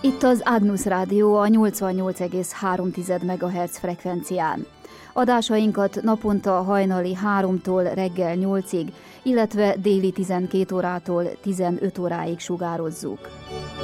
Itt az Agnus Rádió a 88,3 MHz frekvencián. Adásainkat naponta hajnali 3-tól reggel 8-ig, illetve déli 12 órától 15 óráig sugározzuk.